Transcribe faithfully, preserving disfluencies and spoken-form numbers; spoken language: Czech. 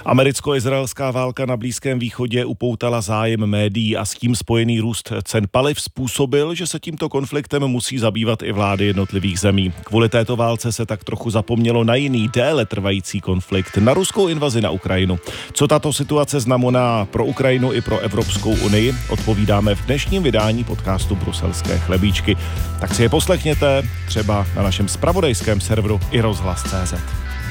Americko-izraelská válka na Blízkém východě upoutala zájem médií a s tím spojený růst cen paliv způsobil, že se tímto konfliktem musí zabývat i vlády jednotlivých zemí. Kvůli této válce se tak trochu zapomnělo na jiný, déle trvající konflikt, na ruskou invazi na Ukrajinu. Co tato situace znamená pro Ukrajinu i pro Evropskou unii, odpovídáme v dnešním vydání podcastu Bruselské chlebíčky. Tak si je poslechněte třeba na našem zpravodajském serveru i rozhlas tečka cé zet.